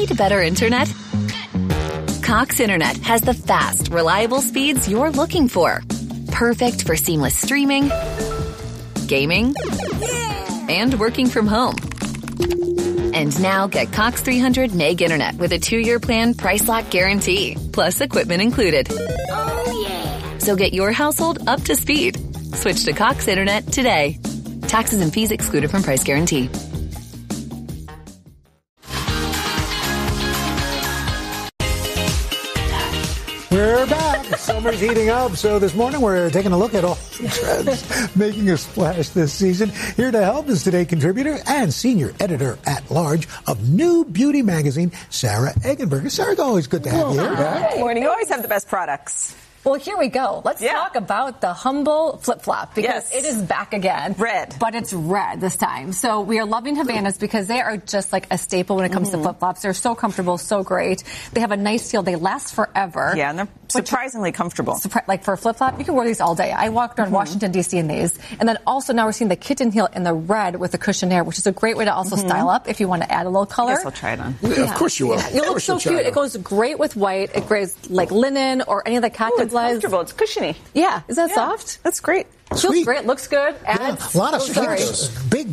Need better internet? Cox Internet has the fast, reliable speeds you're looking for. Perfect for seamless streaming, gaming, and working from home. And now get Cox 300 meg internet with a 2-year plan price lock guarantee, plus equipment included. Oh, yeah. So get your household up to speed. Switch to Cox Internet today. Taxes and fees excluded from price guarantee. We're back. Summer's heating up, so this morning we're taking a look at all the trends making a splash this season. Here to help is Today contributor and senior editor-at-large of New Beauty magazine, Sarah Eggenberger. Sarah, it's always good to have you here. Good morning. You always have the best products. Well, here we go. Let's talk about the Humble flip-flop because it is back again. Red. But it's red this time. So we are loving Havanas because they are just like a staple when it comes to flip-flops. They're so comfortable, so great. They have a nice feel. They last forever. Yeah, and they're surprisingly comfortable. Like for a flip-flop, you can wear these all day. I walked around Washington, D.C. in these. And then also now we're seeing the kitten heel in the red with the cushionaire, which is a great way to also style up if you want to add a little color. I guess I'll try it on. Yeah, of course you will. Yeah. You look so cute. It goes great with white. It goes like linen or any of the cotton It's comfortable. It's cushiony. Yeah. Is that soft? That's great. Feels great. Looks good. Yeah, a lot of sports.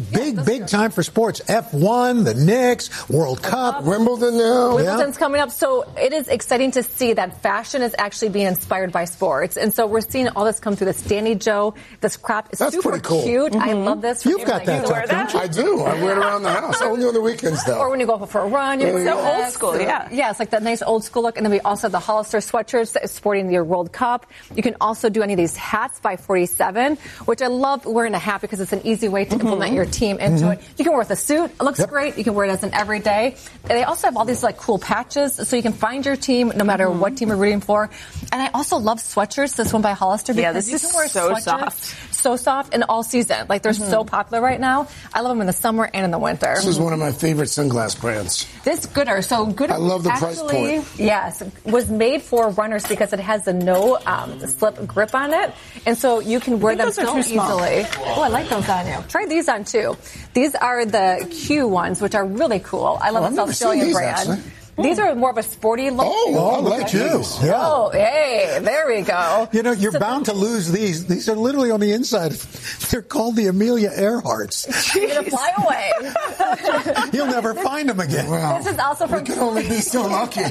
Big time for sports. F1, the Knicks, World Cup. Wimbledon now. Wimbledon's coming up. So it is exciting to see that fashion is actually being inspired by sports. And so we're seeing all this come through this Danny Joe. This crop is super pretty cool. cute. I love this. You've got that, don't you? I do. I wear it around the house. Only on the weekends, though. Or when you go for a run. It's so old school, yeah. Yeah, it's like that nice old school look. And then we also have the Hollister sweatshirts that is sporting your World Cup. You can also do any of these hats by 47, which I love wearing a hat because it's an easy way to implement your team into it. You can wear it with a suit. It looks great. You can wear it as an everyday. And they also have all these like cool patches so you can find your team no matter what team you're rooting for. And I also love sweatshirts. This one by Hollister. Yeah, this is so soft. So soft and all season. Like they're so popular right now. I love them in the summer and in the winter. This is one of my favorite sunglass brands. This Gooder. So Gooder I love the price point. Yes, was made for runners because it has a no slip grip on it. And so you can wear them so easily. Oh, I like those on you. Try these on too. These are the Q ones, which are really cool. I love this Australian brand. Actually. These are more of a sporty look. Oh, look at you. Yeah. Oh, hey, there we go. You know, you're bound to lose these. These are literally on the inside. They're called the Amelia Earharts. You're going to fly away. You'll never find them again. Well, this is also from... we can only be so lucky.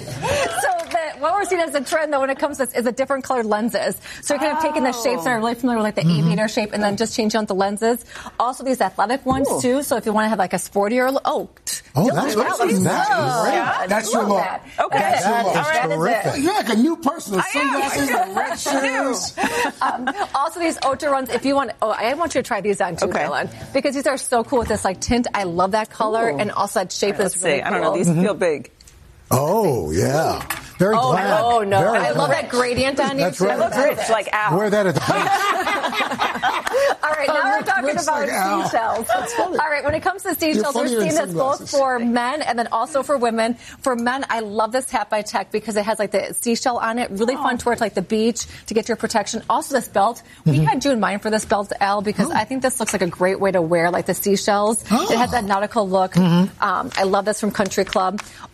What we're seeing as a trend, though, when it comes to this, is the different colored lenses. So you're kind of taking the shapes that are really familiar with, like the aviator shape, and then just changing out the lenses. Also, these athletic ones, too. So if you want to have like a sportier look. That's great. That's your look. Okay. That is terrific. You're like a new person. The sunglasses, the red shoes. Also, these Ultra runs, if you want, I want you to try these on, too, Dylan. Because these are so cool with this like tint. I love that color. And also that shape is really cool. I don't know. These feel big. Oh, yeah. Very glad. Oh, no. Very I love that gradient on you. That's right. It looks rich, like Al. Wear that at the beach. All right, now we're talking about seashells. All right, when it comes to seashells, we're seeing this both for men and then also for women. For men, I love this hat by Tech because it has like the seashell on it. Really fun to wear to like the beach to get your protection. Also this belt. We had you in mind for this belt, Al, because I think this looks like a great way to wear like the seashells. It has that nautical look. I love this from Country Club.